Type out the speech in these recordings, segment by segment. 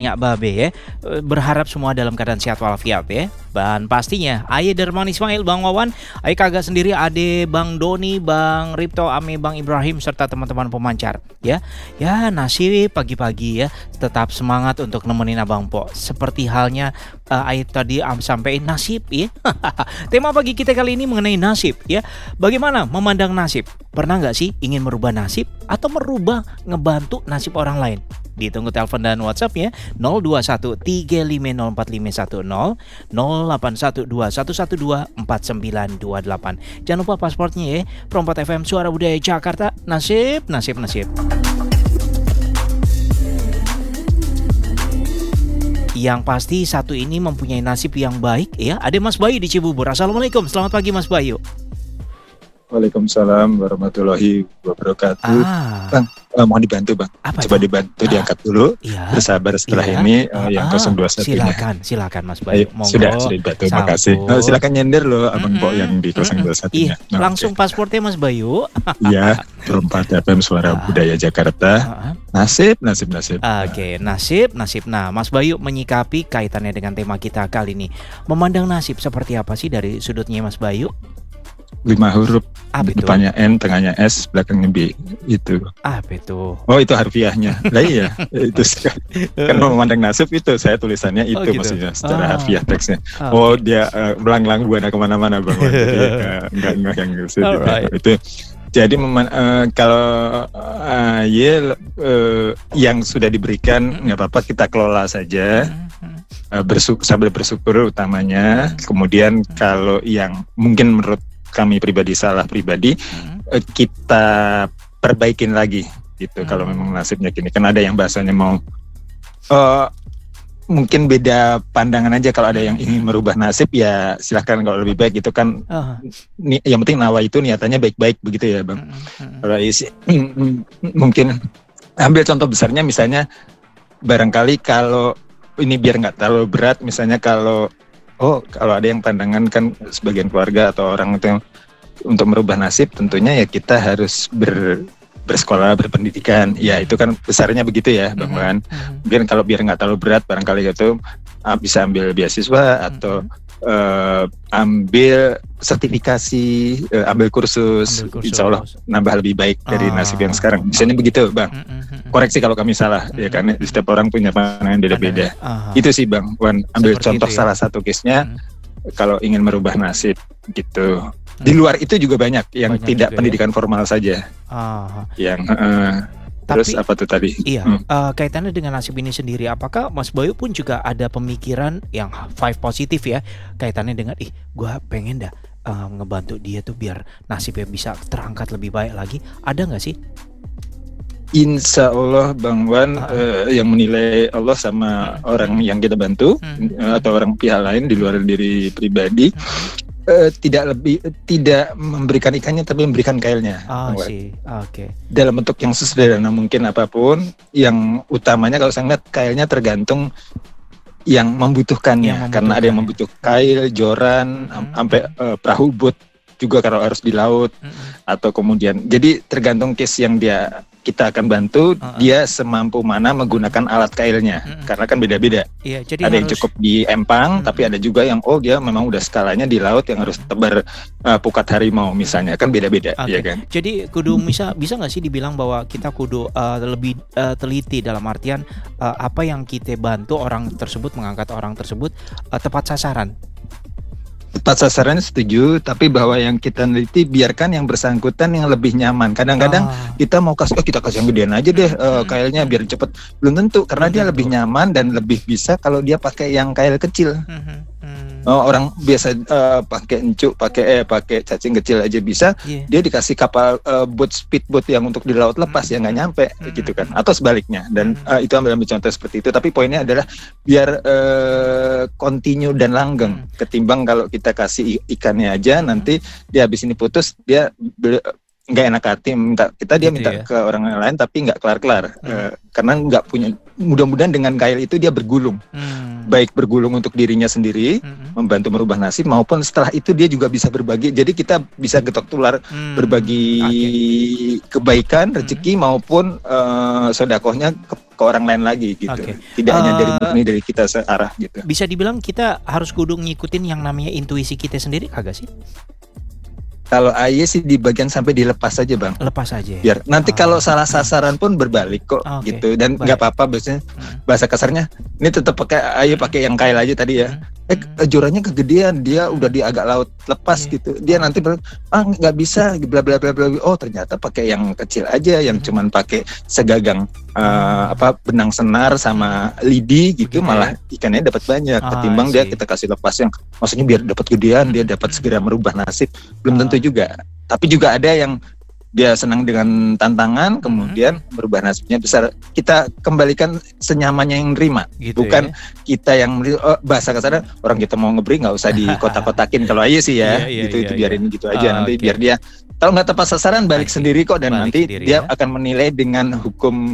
nyak babe ya. Berharap semua dalam keadaan sehat walafiat ya. Dan pastinya Aye Derman Ismail, Bang Wawan, Aye kagak sendiri, ade Bang Doni, Bang Ripto, Ame, Bang Ibrahim serta teman-teman pemancar ya. Ya nasib pagi-pagi ya, tetap semangat untuk nemenin Abang Po. Seperti halnya Aye tadi sampaikan nasib ya. Tema pagi kita kali ini mengenai nasib ya. Bagaimana memandang nasib? Pernah nggak sih ingin merubah nasib atau merubah ngebantu nasib orang lain? Ditunggu telepon dan WhatsApp-nya 02135045110 081211249928. Jangan lupa pasportnya ya. Perompat FM Suara Budaya Jakarta. Nasib. Yang pasti satu ini mempunyai nasib yang baik ya. Ada Mas Bayu di Cibubur. Assalamualaikum. Selamat pagi Mas Bayu. Waalaikumsalam warahmatullahi wabarakatuh. Bang, mohon dibantu Bang. Apa coba itu? dibantu diangkat dulu. Iya. Bersabar setelah ini yang 021-nya. Silakan Mas Bayu. Sudah dibantu. Terima kasih. Silakan nyender loh Abang Po yang di 021-nya. Langsung pasportnya Mas Bayu. Iya, Perompat FM Suara Budaya Jakarta. Nasib. Oke, nasib. Nah, Mas Bayu menyikapi kaitannya dengan tema kita kali ini. Memandang nasib seperti apa sih dari sudutnya Mas Bayu? 5 huruf, depannya N, tengahnya S, belakangnya B, itu. Apa itu? Oh, itu harfiahnya. Lah iya, itu kan memandang nasib itu saya tulisannya itu gitu. Maksudnya secara harfiah teksnya. Oh, dia belang-belang buana kemana-mana Bang. Jadi enggak yang gitu. Itu. Jadi kalau yang sudah diberikan nggak apa-apa, kita kelola saja. Sambil bersyukur utamanya. Kemudian kalau yang mungkin menurut kami pribadi salah pribadi, kita perbaikin lagi gitu. Kalau memang nasibnya gini, kan ada yang bahasanya mau mungkin beda pandangan aja. Kalau ada yang ingin merubah nasib ya silahkan, kalau lebih baik gitu kan. Yang penting nawa itu niatannya baik-baik begitu ya Bang. Kalau mungkin ambil contoh besarnya, misalnya barangkali kalau ini biar nggak terlalu berat, misalnya kalau ada yang pandangan kan sebagian keluarga atau orang itu untuk merubah nasib, tentunya ya kita harus bersekolah, berpendidikan. Ya itu kan besarnya begitu ya Bang Wan. Mungkin kalau biar nggak terlalu berat, barangkali gitu bisa ambil beasiswa atau ambil sertifikasi, ambil kursus. Insya Allah nambah lebih baik dari nasib yang sekarang. Misalnya begitu Bang. Koreksi kalau kami salah ya, karena setiap orang punya pandangan beda-beda. Itu sih Bang Wan, ambil seperti contoh salah satu case-nya. Kalau ingin merubah nasib gitu. Di luar itu juga banyak yang tidak pendidikan formal saja. Yang terus apa tuh tadi? Iya, kaitannya dengan nasib ini sendiri, apakah Mas Bayu pun juga ada pemikiran yang 5 positif ya, kaitannya dengan gue pengen dah ngebantu dia tuh biar nasibnya bisa terangkat lebih baik lagi, ada nggak sih? Insya Allah Bang Wan, yang menilai Allah sama orang yang kita bantu atau orang pihak lain di luar diri pribadi. Tidak memberikan ikannya tapi memberikan kailnya. Okay. Dalam bentuk yang sesederhana mungkin apapun, yang utamanya kalau saya lihat kailnya tergantung yang membutuhkannya. Karena ada yang membutuhkan kail, joran, sampai perahu bot juga kalau harus di laut, atau kemudian jadi tergantung case yang kita akan bantu, dia semampu mana menggunakan alat kailnya, karena kan beda-beda. Iya, jadi ada yang cukup di empang, tapi ada juga yang dia memang udah skalanya di laut yang harus tebar pukat harimau misalnya, kan beda-beda, ya kan. Jadi kudu bisa nggak sih dibilang bahwa kita kudu lebih teliti dalam artian apa yang kita bantu orang tersebut, mengangkat orang tersebut tepat sasaran. Tepat sasaran setuju, tapi bahwa yang kita neliti biarkan yang bersangkutan yang lebih nyaman. Kadang-kadang kita mau kita kasih yang gedean aja deh kailnya biar cepet. Belum tentu, karena dia lebih nyaman dan lebih bisa kalau dia pakai yang kail kecil. Orang biasa pakai encuk, pakai cacing kecil aja bisa. Dia dikasih kapal speedboat yang untuk di laut lepas ya nggak nyampe gitu kan, atau sebaliknya. Dan itu ambil contoh seperti itu. Tapi poinnya adalah biar continue dan langgeng, ketimbang kalau kita kasih ikannya aja nanti dia habis ini putus, dia nggak enak hati minta ke orang lain tapi nggak kelar-kelar. Karena nggak punya. Mudah-mudahan dengan kail itu dia bergulung, baik bergulung untuk dirinya sendiri, membantu merubah nasib, maupun setelah itu dia juga bisa berbagi. Jadi kita bisa getok tular, berbagi kebaikan, rezeki maupun sedekahnya ke orang lain lagi gitu. Oke. Tidak hanya dari murni dari kita searah gitu. Bisa dibilang kita harus kudu ngikutin yang namanya intuisi kita sendiri kagak sih? Kalau AY sih di bagian sampai dilepas aja bang. Lepas aja. Biar nanti kalau salah sasaran pun berbalik kok gitu, dan nggak apa-apa biasanya bahasa kasarnya. Ini tetap pakai AY pakai yang kail aja tadi ya. Jorannya kegedean, dia udah di agak laut lepas gitu. Dia nanti nggak bisa bla bla bla bla. Oh ternyata pakai yang kecil aja, yang cuman pakai segagang benang senar sama lidi gitu, malah ikannya dapat banyak ketimbang dia kita kasih lepas yang maksudnya biar dapat gedean, dia dapat segera merubah nasib. Belum tentu juga. Tapi juga ada yang dia senang dengan tantangan, kemudian berubah nasibnya besar. Kita kembalikan senyamannya yang nerima, gitu, bukan kita yang bahasa kasarnya orang kita mau ngeberi nggak usah dikotak-kotakin. Kalau aja sih ya, itu biarin gitu aja. Nanti biar dia kalau nggak tepat sasaran balik sendiri kok, dan nanti dia akan menilai dengan hukum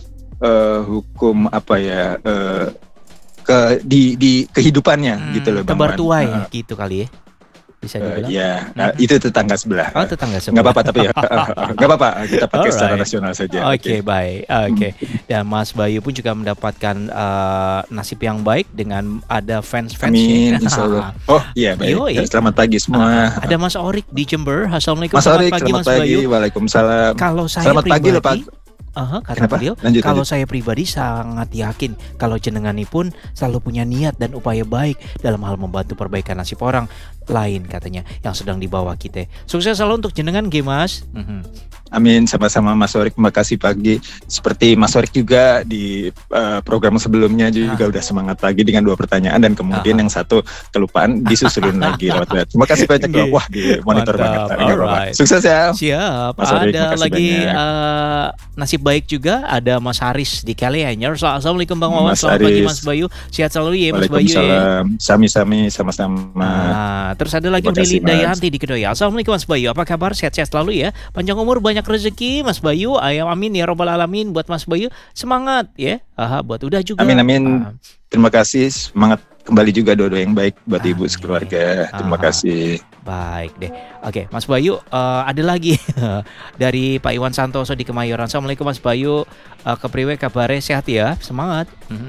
di kehidupannya gitu loh Bang. Tebar tuai gitu kali ya. Bisa dibilang. Itu tetangga sebelah. Oh, tetangga sebelah. Nggak apa-apa tapi ya. Nggak apa-apa, kita pakai secara nasional saja. Oke, baik. Oke. Dan Mas Bayu pun juga mendapatkan nasib yang baik dengan ada fans-fans. Amin, insyaallah. Oh iya, baik. Selamat pagi semua. Ada Mas Orik di Jember. Assalamualaikum. Mas Orik, selamat pagi. Waalaikumsalam. Kalau saya selamat pagi loh Pak. Kata beliau, kalau saya pribadi sangat yakin kalau jenenganipun selalu punya niat dan upaya baik dalam hal membantu perbaikan nasib orang lain katanya yang sedang dibawa kita. Sukses selalu untuk jenengan, Mas. Amin, sama-sama Mas Orik, terima kasih pagi. Seperti Mas Orik juga di program sebelumnya juga udah semangat pagi dengan 2 pertanyaan, dan kemudian yang satu kelupaan disusulin lagi lewat. Terima kasih banyak loh. Wah, di monitor banget. Sukses ya. Siap. Mas Orik, ada lagi nasib baik juga, ada Mas Haris di Kalianyer. Assalamualaikum Bang Wawan. Selamat pagi Mas Bayu. Sehat selalu ya Mas Bayu. Waalaikumsalam. Sami-sami, sama-sama. Terus ada lagi Lilinda Yanti di Kedoya. Assalamualaikum Mas Bayu. Apa kabar? Sehat-sehat selalu ya. Panjang umur, banyak rezeki Mas Bayu. Amin ya robbal alamin. Buat Mas Bayu semangat ya. Buat udah juga. Amin. Terima kasih. Semangat kembali juga doa yang baik buat ibu sekeluarga. Terima kasih. Baik deh. Oke, Mas Bayu, ada lagi dari Pak Iwan Santoso di Kemayoran. Assalamualaikum Mas Bayu. Kepriwe kabare, sehat ya. Semangat.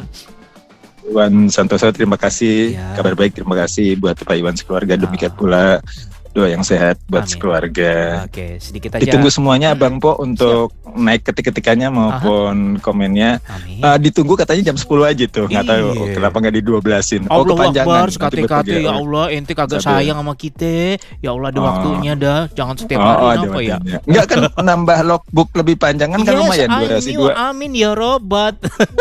Iwan Santoso, terima kasih. Kabar baik, terima kasih buat Pak Iwan sekeluarga. Demikian pula doa yang sehat buat sekeluarga. Oke, sedikit aja. Ditunggu semuanya Bang Po untuk naik ketik-ketikannya maupun komennya. Ditunggu katanya jam 10 aja tuh. Nggak tahu kenapa nggak di 12-in. Kepanjangan. Sekate-kate ya Allah, ente kagak sayang sama kita. Ya Allah, ada waktunya dah. Jangan setiap hari apa ya. Enggak kan nambah logbook lebih panjang kan lumayan durasi 2. Amin ya robat.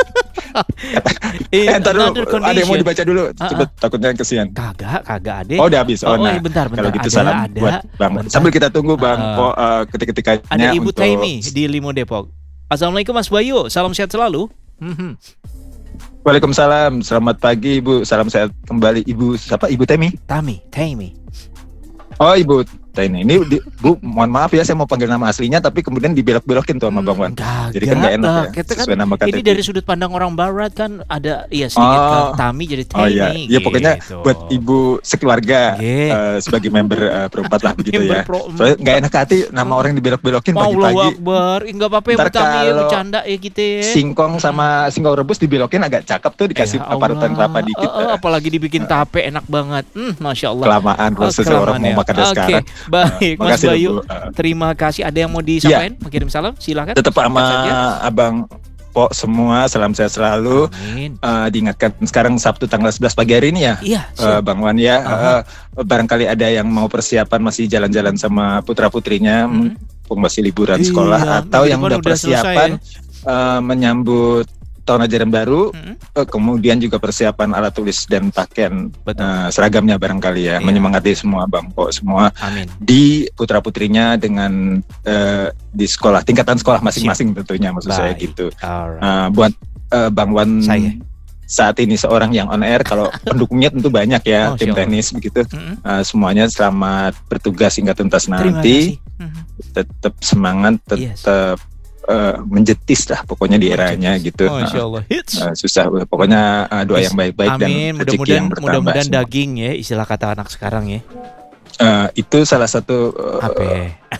Entar dulu, ada yang mau dibaca dulu. Cepet, takutnya kesian. Kagak ada. Oh, udah habis. Bentar. Kalau gitu salam buat Bang. Sambil kita tunggu Bang Po ketik-ketikannya. Ada Ibu Taimi di Limo Depok. Assalamualaikum Mas Bayu, salam sehat selalu. Waalaikumsalam, selamat pagi Ibu, salam sehat kembali. Ibu siapa? Ibu Taimi? Taimi. Oh Ibu Taimi, ini Bu, mohon maaf ya, saya mau panggil nama aslinya tapi kemudian dibelok-belokin tuh sama Bang Wan. Jadi kan nggak enak ya, sesuai nama KTP. Ini dari sudut pandang orang Barat kan ada sedikit Tami jadi Taimi. Oh iya, ya pokoknya buat Ibu sekeluarga sebagai member perempat lah begitu ya. Soalnya nggak enak hati nama orang dibelok-belokin pagi-pagi. Allahu Akbar, nggak apa-apa ya Bu Tami ya, bercanda ya gitu ya. Singkong sama singkong rebus dibelokin agak cakep tuh, dikasih parutan kelapa dikit. Apalagi dibikin tape enak banget. Masya Allah. Kelamaan proses orang mau makan sekarang. Baik, Mas Bayu, terima kasih. Ada yang mau disampaikan? Mengirim salam, silakan. Tetap sama Abang Po semua, salam sehat selalu. Diingatkan sekarang Sabtu tanggal 11 pagi hari ini ya, Bang Wan ya. Barangkali ada yang mau persiapan masih jalan-jalan sama putra-putrinya, masih liburan sekolah, atau yang udah persiapan menyambut tahun ajaran baru, kemudian juga persiapan alat tulis dan pakaian seragamnya barangkali ya, menyemangati semua Bang Po semua. Di putra-putrinya dengan di sekolah, tingkatan sekolah masing-masing tentunya, maksud saya gitu. Buat Bang Wan saat ini seorang yang on air, kalau pendukungnya tentu banyak ya, tim teknis begitu. Semuanya selamat bertugas hingga tuntas nanti. Tetap semangat, tetap menjetis lah pokoknya di eranya gitu. Susah pokoknya, doa yang baik-baik dan rezeki yang bertambah. Mudah-mudahan daging ya, istilah kata anak sekarang ya. Itu salah satu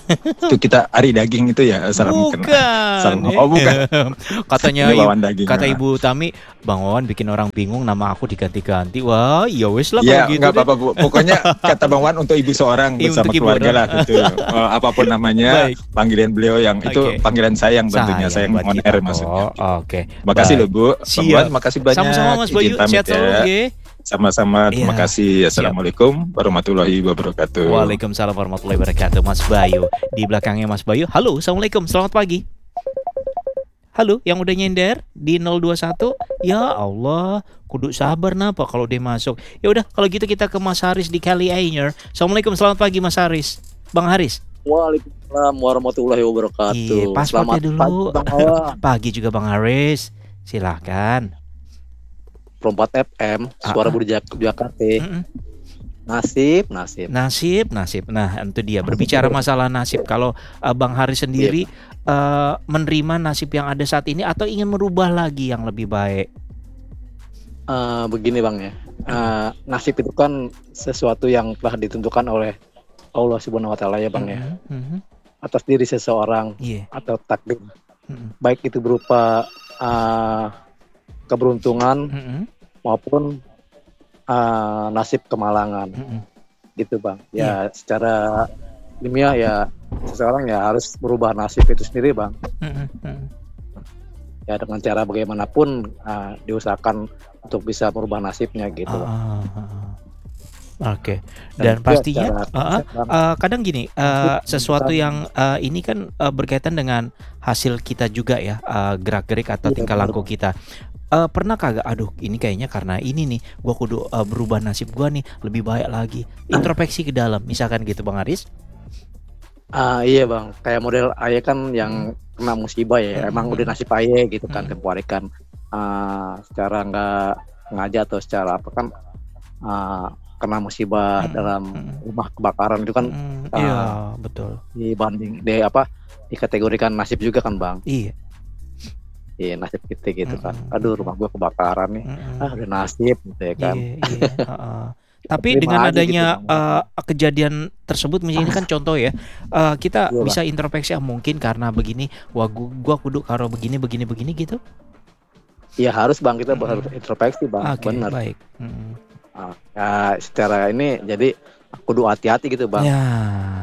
Itu kita ari daging itu ya, salam Bukan. salam. Oh bukan. Katanya Ini Wawan daging. kata Ibu Tami, Bang Wawan bikin orang bingung, nama aku diganti-ganti. Wah, ya wes lah Ya kalau gitu nggak deh. apa-apa Bu. Pokoknya kata Bang Wan untuk ibu seorang Iya, bersama untuk ibu keluarga orang. lah gitu. Apapun namanya, Baik. panggilan beliau yang itu Oke. panggilan sayang tentunya, sayang buat on kita air kok. maksudnya. Oke. Makasih baik. loh Bu. Bang Siap. Wan, makasih banyak. Sama-sama Mas Bayu, Izin pamit sehat selalu ya. nggih. Sama-sama, terima Iya. kasih. Assalamualaikum warahmatullahi wabarakatuh. Waalaikumsalam warahmatullahi wabarakatuh, Mas Bayu. Di belakangnya Mas Bayu. Halo, Assalamualaikum, selamat pagi. Halo, yang udah nyender di 021. Ya Allah, kudu sabar napa kalau dia masuk. Ya udah, kalau gitu kita ke Mas Haris di Kali Air. Assalamualaikum, selamat pagi Mas Haris. Bang Haris. Waalaikumsalam warahmatullahi wabarakatuh. Iya, pasportnya dulu. Pagi, Bang Hawa. Pagi juga Bang Haris. Silahkan. Perompat FM, suara Budi Jakarta. Mm-mm. Nasib. Nasib. Nah, itu dia berbicara masalah nasib. Kalau Bang Haris sendiri menerima nasib yang ada saat ini atau ingin merubah lagi yang lebih baik? Begini Bang ya. Nasib itu kan sesuatu yang telah ditentukan oleh Allah Subhanahu wa taala ya Bang ya. Mhm. Atas diri seseorang Iya. atau takdir. Mhm. Baik itu berupa keberuntungan Mhm. maupun nasib kemalangan Mhm. gitu Bang. Ya secara ilmiah ya seseorang ya harus merubah nasib itu sendiri Bang. Mhm. Mhm. Ya dengan cara bagaimanapun diusahakan untuk bisa merubah nasibnya gitu. Oke. Dan Dan pastinya secara kadang gini, sesuatu yang ini kan berkaitan dengan hasil kita juga ya, gerak-gerik atau Iya, tingkah benar, laku Bang. kita. Pernah kagak, aduh ini kayaknya karena ini nih, gua kudu berubah nasib gua nih lebih baik lagi. Introspeksi ke dalam, misalkan gitu Bang Aris. Iya Bang, kayak model Aye kan yang kena musibah ya, emang udah nasib Aye gitu kan, tempo hari kan secara nggak sengaja atau secara apa kan kena musibah dalam rumah kebakaran itu kan Iya, betul. dikategorikan nasib juga kan Bang. Iya. Iya nasib kita gitu kan. Aduh rumah gua kebakaran nih. Udah nasib gitu ya kan. Iya. Tapi Terima dengan aja gitu, adanya Bang. kejadian tersebut, misalnya ini kan contoh ya, kita Iya, Bang. bisa introspeksi mungkin karena begini, wah gua kudu karo begini gitu. Iya harus Bang, kita harus introspeksi Bang. Oke, Benar. baik. Ya secara ini jadi kudu hati-hati gitu Bang. Ya,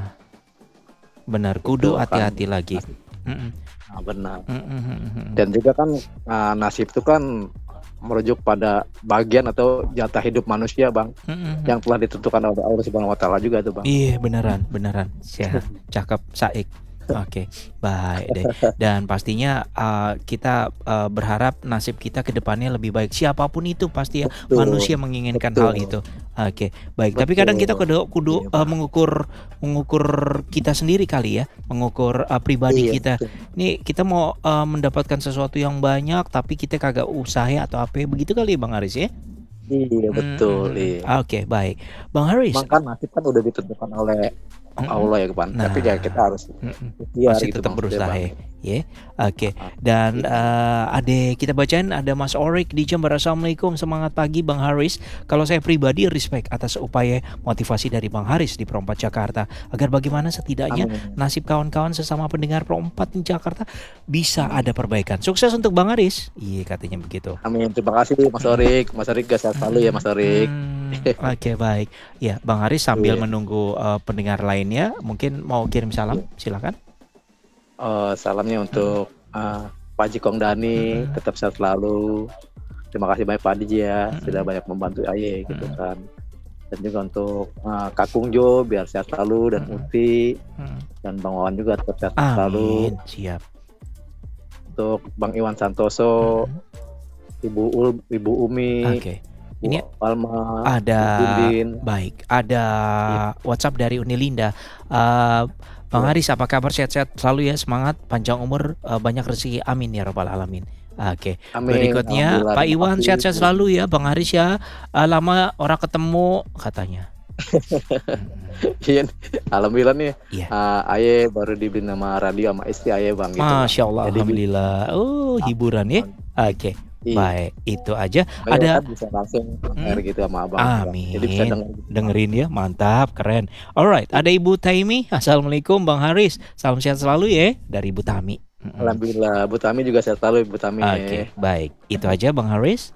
benar. Kudu Gitu, hati-hati kan. lagi. Mm-mm. Benar. Mm-mm. Dan juga kan nasib itu kan merujuk pada bagian atau jatah hidup manusia Bang, Mm-mm. yang telah ditentukan oleh Allah Subhanahu wa taala juga tuh Bang. Iya, beneran. Siap, cakep, saik. Oke, baik deh. Dan pastinya kita berharap nasib kita ke depannya lebih baik. Siapapun itu pasti ya, Betul. manusia menginginkan Betul. hal itu. Oke, baik. Tapi kadang kita kudu Iya, Bang. mengukur kita sendiri kali ya, mengukur pribadi Iya, kita. betul. Nih kita mau mendapatkan sesuatu yang banyak, tapi kita kagak usaha atau apa begitu kali ya Bang Haris ya? Iya betul. Iya. Oke, baik. Bang Haris. Emang kan nasib kan udah ditentukan oleh Allah ya Bang. Nah. Tapi ya kita harus ikhtiar Masih gitu tetap Bang, berusaha Bang. ya. Oke. Dan kita bacain ada Mas Orik di Jember. Assalamualaikum, semangat pagi Bang Haris. Kalau saya pribadi respect atas upaya motivasi dari Bang Haris di Perompat Jakarta, agar bagaimana setidaknya Amin. nasib kawan-kawan sesama pendengar Perompat di Jakarta bisa ada perbaikan. Sukses untuk Bang Haris. Iya, katanya begitu. Amin. Terima kasih Mas Orik. Mas Orik gak sehat selalu ya Mas Orik. Oke, baik. Ya, Bang Haris sambil Iya. menunggu pendengar lainnya, mungkin mau kirim salam, silakan. Salamnya untuk Pak Haji Kong Dani, tetap sehat selalu. Terima kasih banyak Pak Haji ya, sudah banyak membantu Aye gitu kan. Dan juga untuk Kak Kungjo biar sehat selalu, dan Uti dan Bang Wawan juga tetap sehat selalu. Amin, siap. Untuk Bang Iwan Santoso, Ibu Umi, Oke. Bu Ini Alma, ada Bu Bundin. baik, ada WhatsApp dari Unilinda. Bang Haris, apa kabar? Sehat-sehat selalu ya, semangat, panjang umur, banyak rezeki, amin ya rabbal alamin. Oke. Amin. Berikutnya Alhamdulillah. Pak Terima Iwan, kasih. sehat-sehat selalu ya Bang Haris ya. Lama orang ketemu katanya. Iya, alhamdulillah nih. Iya. Aye baru dibeli nama radio sama istri Aye Bang gitu. Masya Allah, Jadi alhamdulillah. Oh, hiburan ya. Oke, Baik, itu aja. Ada Ada kan bisa langsung share gitu sama abang. Amin. Jadi bisa denger. Dengerin ya, mantap, keren. Alright, ada Ibu Taimi. Assalamualaikum Bang Haris. Salam sehat selalu ya dari Ibu Tami. Alhamdulillah, Bu Tami juga sehat selalu, Bu Tami. Oke, baik. Itu aja Bang Haris.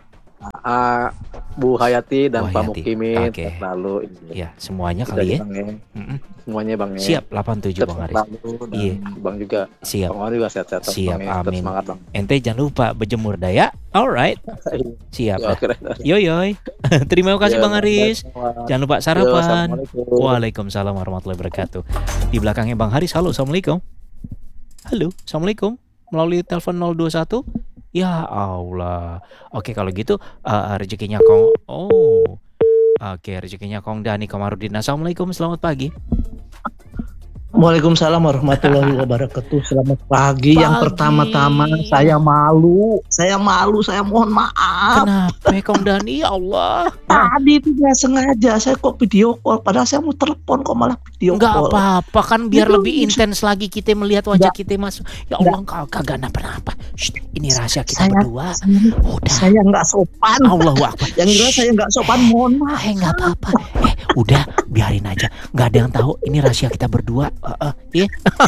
Bu Hayati dan Bu Pak Hayati. Mukimin Oke. sehat selalu. Ya, semuanya Kita kali ya. Bang, ya. Mm-mm. Semuanya Bang. Ya. Siap, 87 Tetap Bang Haris. selalu dan Iya. Bang juga. Siap. Bang Wan juga sehat-sehat. Siap, Bang, ya. Tetap amin. semangat Bang. Ente jangan lupa berjemur dah ya. Alright, siap. Ya, keren. Yoyoy. Terima kasih Ya, Bang Haris. semua. Jangan lupa Yo, sarapan. Assalamualaikum. Waalaikumsalam warahmatullahi wabarakatuh. Di belakangnya Bang Haris. Halo, Assalamualaikum. Halo, Assalamualaikum. Melalui telepon 021. Ya Allah. Oke, kalau gitu rezekinya Kong. Oh. Oke, rezekinya Kong Dani Komarudin. Assalamualaikum, selamat pagi. Waalaikumsalam warahmatullahi wabarakatuh. Selamat pagi. Yang Pagi. pertama-tama saya malu, saya mohon maaf. Kenapa Kong Dani? Ya Allah. Tadi tidak sengaja saya kok video call, padahal saya mau telepon kok malah video Enggak call. apa-apa kan biar Itu- lebih intens lagi kita melihat wajah Enggak. kita Mas. Ya Allah, kagak kenapa-napa. Shh, ini rahasia kita Saya- berdua. Udah. Saya nggak sopan. Allahu Akbar. Yang jelas saya nggak sopan, mohon maaf. Nggak apa-apa. Udah biarin aja. Nggak ada yang tahu. Ini rahasia kita berdua. Ya.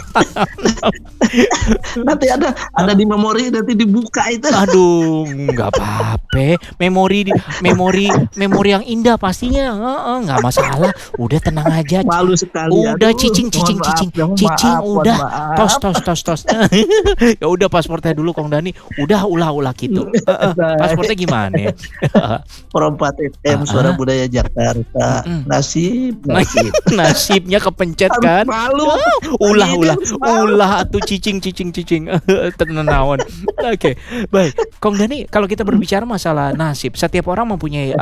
Nanti ada di memori, nanti dibuka itu. Aduh, nggak apa-apa. Memori yang indah pastinya. Nggak masalah. Udah tenang aja. Malu sekali. Udah, Aduh, cicing. mohon maaf, mohon Udah. maaf. Tos. Ya udah pasportnya dulu Kong Dani. Udah ulah gitu. Pasportnya gimana? Perempat FM Suara Budaya Jakarta. Mm-mm. Nasib. Nasibnya kepencet kan? Malu. Ulah tuh cicing. Tenenawan. Oke, baik. Kong Dani, kalau kita berbicara masalah nasib, setiap orang mempunyai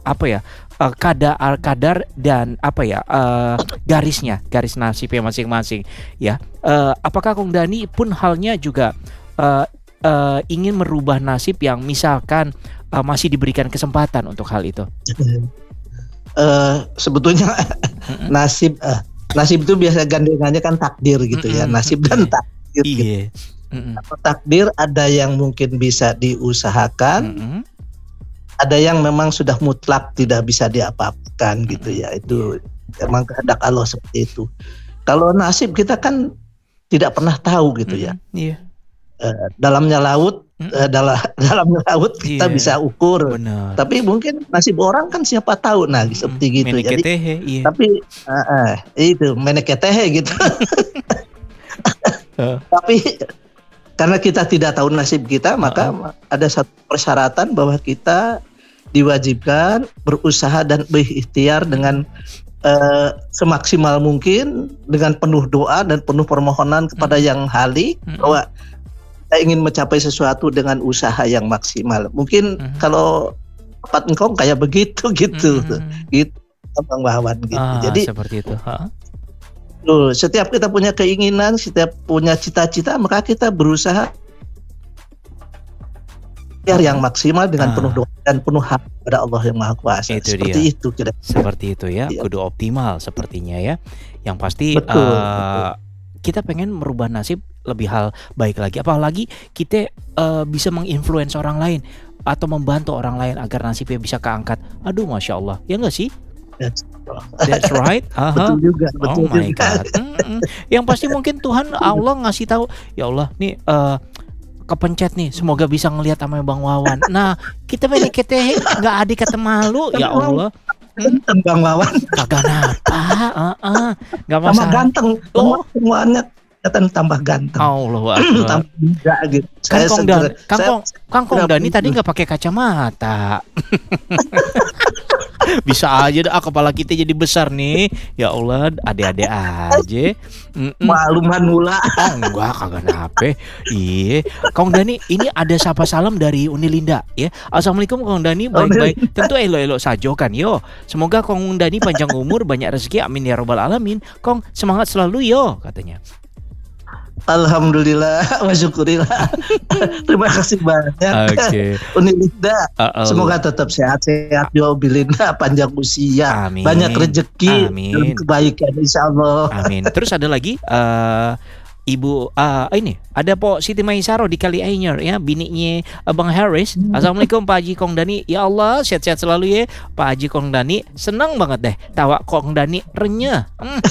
kadar dan garis nasibnya masing-masing. Ya, apakah Kong Dani pun halnya juga ingin merubah nasib yang misalkan masih diberikan kesempatan untuk hal itu? Sebetulnya nasib itu biasa gandengannya kan takdir gitu ya. Nasib dan takdir gitu. Iya. Takdir ada yang mungkin bisa diusahakan, ada yang memang sudah mutlak tidak bisa diapa-apakan gitu ya. Itu emang kehendak Allah seperti itu. Kalau nasib kita kan tidak pernah tahu gitu ya. Iya. Dalamnya laut, dalamnya laut kita Iya. bisa ukur. Benar. Tapi mungkin nasib orang kan siapa tahu. Nah, seperti gitu. Jadi Meneketehe, iya. tapi itu meneketehe gitu. Tapi karena kita tidak tahu nasib kita, maka ada satu persyaratan bahwa kita diwajibkan berusaha dan berikhtiar dengan semaksimal mungkin, dengan penuh doa dan penuh permohonan kepada Yang Hali, bahwa kita ingin mencapai sesuatu dengan usaha yang maksimal. Mungkin kalau tempat engkau kayak begitu gitu, gitu Bang Wawan gitu. Jadi seperti itu. setiap kita punya keinginan, setiap punya cita-cita, maka kita berusaha yang maksimal dengan penuh doa dan penuh hak pada Allah yang Maha Kuasa. Itu seperti dia. itu kira. Seperti itu ya, Iya. kudu optimal sepertinya ya. Yang pasti Betul. kita pengen merubah nasib lebih hal baik lagi. Apalagi kita bisa menginfluence orang lain atau membantu orang lain agar nasibnya bisa keangkat. Aduh, Masya Allah. Ya nggak sih? That's right. Betul juga. Betul Oh my juga. God. Yang pasti mungkin Tuhan Allah ngasih tahu, ya Allah nih kepencet nih, semoga bisa ngelihat sama Bang Wawan. Nah, kita pengen nggak adik kata malu, ya Allah. Ganteng Bang Wawan. Kagak napa, nggak Tambah masalah. ganteng. Oh. Semuanya kelihatan tambah ganteng. Allahu Akbar. Tambah muda gitu. Kang Kong Dani tadi nggak pakai kacamata. Bisa aja dah kepala kita jadi besar nih. Ya Allah, ade-ade aja. Maluman mula. Oh enggak, kagak nape. Iya. Kong Dani, ini ada sapa salam dari Unilinda ya. Assalamualaikum Kong Dani, baik-baik. Tentu elo-elo sajo kan yo. Semoga Kong Dani panjang umur, banyak rezeki, amin ya robbal alamin. Kong semangat selalu yo katanya. Alhamdulillah wa syukurillah. Terima kasih banyak. Oke. Unilinda. Semoga tetap sehat-sehat, Bilinda, panjang usia, Amin. banyak rezeki, Amin. dan kebaikan insyaallah. Amin. Terus ada lagi Ibu ini ada Po Siti Maisaro di Kali Anyer ya, bininya Bang Haris. Assalamualaikum Pak Haji Kong Dani. Ya Allah, sehat-sehat selalu ya Pak Haji Kong Dani. Senang banget deh tawa Kong Dani renyah.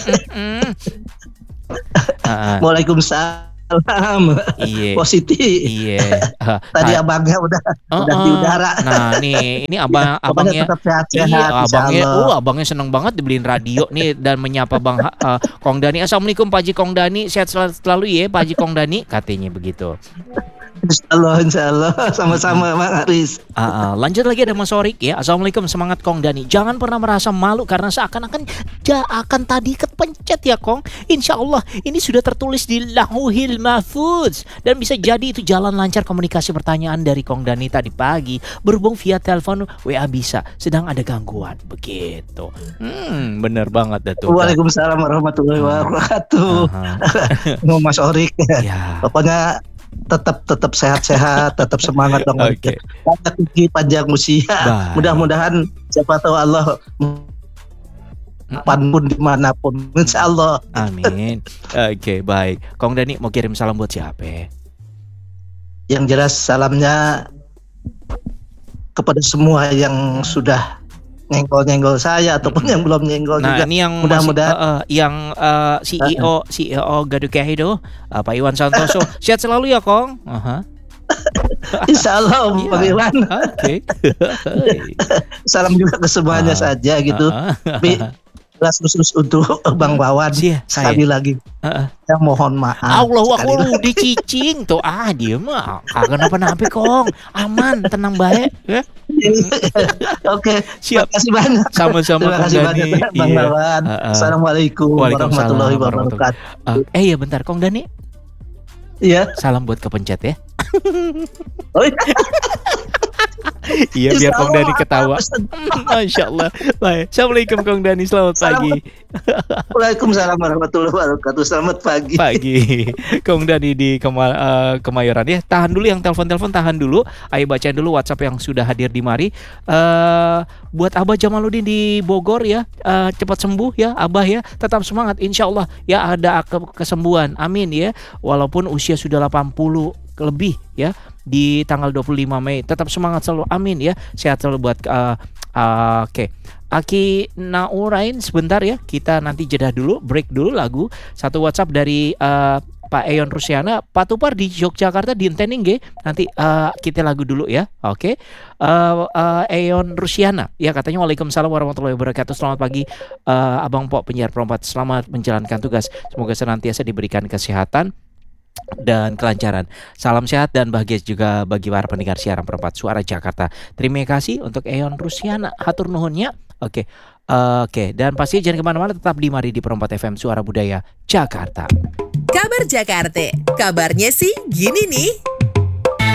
Waalaikumsalam. Iya. Positif. Iya. Tadi abangnya udah di udara. Nah, nih ini abangnya tetap sehat-sehat. iya, abangnya insyaallah. abangnya seneng banget dibeliin radio nih dan menyapa Bang Kong Dani. Assalamualaikum Pak Haji Kong Dani, sehat selalu ya Pak Haji Kong Dani, katanya begitu. Insyaallah, sama-sama Bang Haris. Lanjut lagi ada Mas Sorik ya. Assalamualaikum, semangat Kong Dani. Jangan pernah merasa malu karena seakan-akan akan tadi kepencet ya Kong. Insya Allah ini sudah tertulis di Lauhil Mahfuz dan bisa jadi itu jalan lancar komunikasi pertanyaan dari Kong Dani tadi pagi. Berhubung via telepon WA bisa, sedang ada gangguan begitu. Bener banget dah tuh. Waalaikumsalam warahmatullahi wabarakatuh. Mas Orik. Ya. Pokoknya tetap sehat-sehat, tetap semangat Bang. Oke. Panjang usia. Baik. Mudah-mudahan siapa tahu Allah kapanpun dimanapun, insya Allah. Amin. Oke, baik. Kong Dani mau kirim salam buat siapa? Yang jelas salamnya kepada semua yang sudah nyenggol saya ataupun yang belum nyenggol Nah, juga. ini yang Mudah-mudahan CEO Gaduh Kehido, Pak Iwan Santoso. Sehat selalu ya, Kong. insya Allah Bang Iwan. Oke. Salam juga ke semuanya saja gitu. Tapi kelas khusus untuk Bang Wawan sekali lagi. Saya mohon maaf. Allahu Akbar, dicicing tuh. Dia mah kagak napa-napa Kong. Aman, tenang baik ya. Oke, siap. Terima kasih banyak. Sama-sama Terima kasih banyak Bang Wawan. Assalamualaikum warahmatullahi wabarakatuh. Iya bentar Kong Dani. Iya. Salam buat kepencet ya. Oh, iya. Iya biar Kong Dani ketawa. Masya Allah. Baik. Assalamualaikum Kong Dani, selamat pagi. Waalaikumsalam warahmatullahi wabarakatuh. Selamat pagi. Pagi. Kong Dani di Kemayoran ya. Tahan dulu yang telepon tahan dulu. Ayo bacain dulu WhatsApp yang sudah hadir di mari. Buat Abah Jamaluddin di Bogor ya. Cepat sembuh ya Abah ya. Tetap semangat insya Allah ya, ada kesembuhan. Amin ya. Walaupun usia sudah 80 lebih ya. Di tanggal 25 Mei tetap semangat selalu, amin ya, sehat selalu buat oke. Aki Naurain sebentar ya, kita nanti jeda dulu, break dulu lagu. Satu WhatsApp dari Pak Eyon Rusiana, Pak Tupar di Yogyakarta di Entening nggih. Nanti kita lagu dulu ya. Oke. Eyon Rusiana ya, katanya Waalaikumsalam warahmatullahi wabarakatuh. Selamat pagi Abang Pok penyiar perempat, selamat menjalankan tugas. Semoga senantiasa diberikan kesehatan dan kelancaran. Salam sehat dan bahagia juga bagi para pendengar siaran perempat Suara Jakarta. Terima kasih untuk Eyon Rusiana, hatur nuhunnya. Oke. Dan pasti jangan kemana-mana, tetap di Mari di Perempat FM Suara Budaya Jakarta. Kabar Jakarta, kabarnya sih gini nih.